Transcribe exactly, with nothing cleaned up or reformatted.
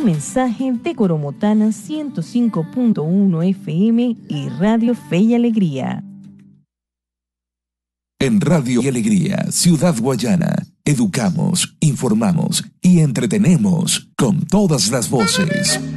mensaje de Coromotana ciento cinco punto uno F M y Radio Fe y Alegría. En Radio y Alegría, Ciudad Guayana, educamos, informamos y entretenemos con todas las voces.